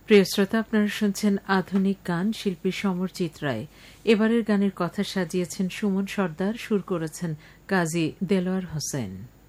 প্রিয় শ্রোতা, আপনারা শুনছেন আধুনিক গান, শিল্পী সমরজিৎ রায়। এবারের গানের কথা সাজিয়েছেন সুমন সর্দার, সুর করেছেন কাজী দেলোয়ার হোসেন।